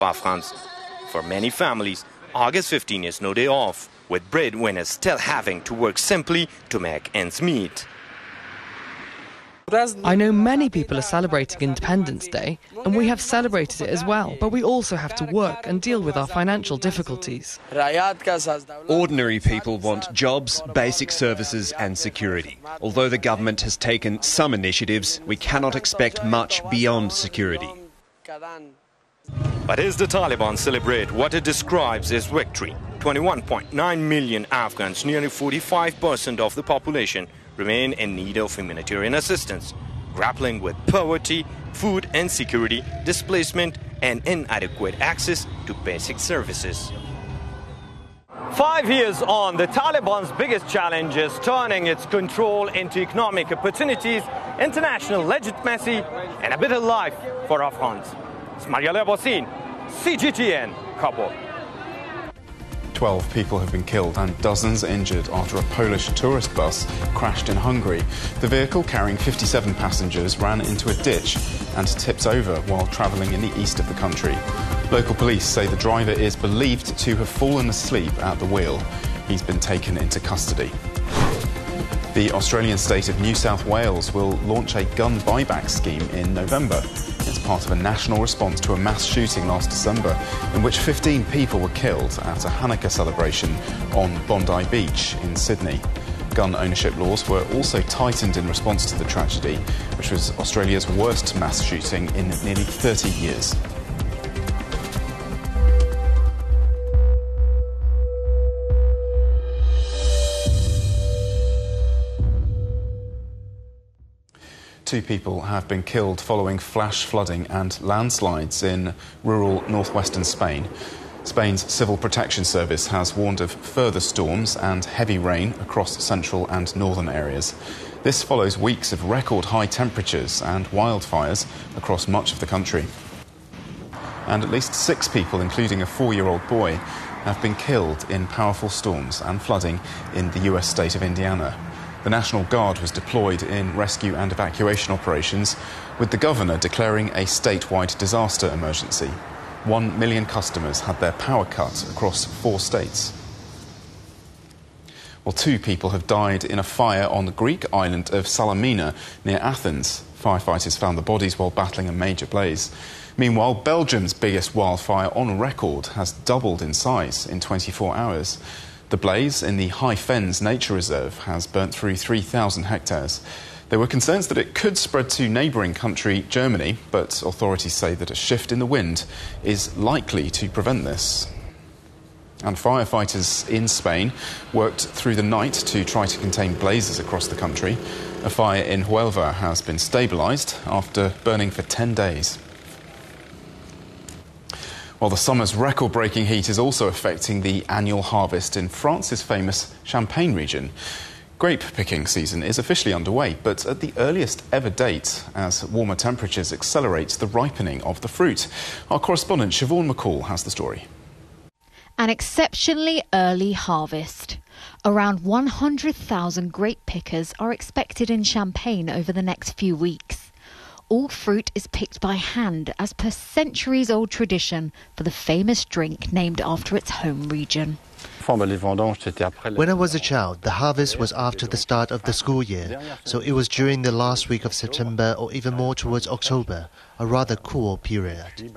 Afghans. For many families, August 15 is no day off, with breadwinners still having to work simply to make ends meet. I know many people are celebrating Independence Day, and we have celebrated it as well, but we also have to work and deal with our financial difficulties. Ordinary people want jobs, basic services and security. Although the government has taken some initiatives, we cannot expect much beyond security. But as the Taliban celebrate what it describes as victory, 21.9 million Afghans, nearly 45% of the population, remain in need of humanitarian assistance, grappling with poverty, food insecurity, displacement, and inadequate access to basic services. 5 years on, the Taliban's biggest challenge is turning its control into economic opportunities, international legitimacy, and a better life for Afghans. Ismail Abbasin, CGTN, Kabul. 12 people have been killed and dozens injured after a Polish tourist bus crashed in Hungary. The vehicle carrying 57 passengers ran into a ditch and tipped over while travelling in the east of the country. Local police say the driver is believed to have fallen asleep at the wheel. He's been taken into custody. The Australian state of New South Wales will launch a gun buyback scheme in November. It's part of a national response to a mass shooting last December in which 15 people were killed at a Hanukkah celebration on Bondi Beach in Sydney. Gun ownership laws were also tightened in response to the tragedy, which was Australia's worst mass shooting in nearly 30 years. Two people have been killed following flash flooding and landslides in rural northwestern Spain. Spain's Civil Protection Service has warned of further storms and heavy rain across central and northern areas. This follows weeks of record high temperatures and wildfires across much of the country. And at least 6 people, including a 4-year-old boy, have been killed in powerful storms and flooding in the US state of Indiana. The National Guard was deployed in rescue and evacuation operations, with the governor declaring a statewide disaster emergency. 1 million customers had their power cut across 4 states. Well, 2 people have died in a fire on the Greek island of Salamina near Athens. Firefighters found the bodies while battling a major blaze. Meanwhile, Belgium's biggest wildfire on record has doubled in size in 24 hours. The blaze in the High Fens Nature Reserve has burnt through 3,000 hectares. There were concerns that it could spread to neighbouring country Germany, but authorities say that a shift in the wind is likely to prevent this. And firefighters in Spain worked through the night to try to contain blazes across the country. A fire in Huelva has been stabilised after burning for 10 days. While the summer's record-breaking heat is also affecting the annual harvest in France's famous Champagne region. Grape picking season is officially underway, but at the earliest ever date, as warmer temperatures accelerate the ripening of the fruit. Our correspondent Siobhan McCall has the story. An exceptionally early harvest. Around 100,000 grape pickers are expected in Champagne over the next few weeks. All fruit is picked by hand as per centuries-old tradition for the famous drink named after its home region. When I was a child, the harvest was after the start of the school year, so it was during the last week of September or even more towards October, a rather cool period.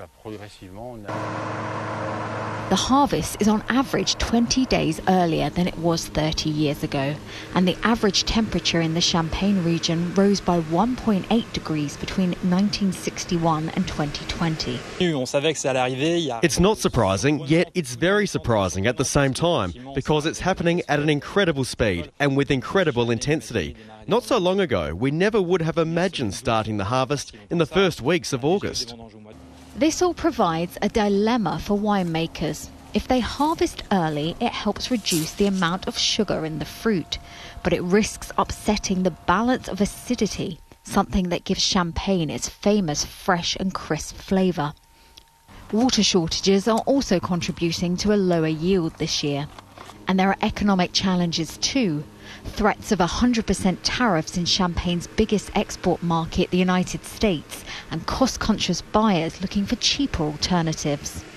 The harvest is on average 20 days earlier than it was 30 years ago, and the average temperature in the Champagne region rose by 1.8 degrees between 1961 and 2020. It's not surprising, yet it's very surprising at the same time, because it's happening at an incredible speed and with incredible intensity. Not so long ago, we never would have imagined starting the harvest in the first weeks of August. This all provides a dilemma for winemakers. If they harvest early, it helps reduce the amount of sugar in the fruit, but it risks upsetting the balance of acidity, something that gives Champagne its famous fresh and crisp flavour. Water shortages are also contributing to a lower yield this year. And there are economic challenges too. Threats of 100% tariffs in Champagne's biggest export market, the United States, and cost-conscious buyers looking for cheaper alternatives.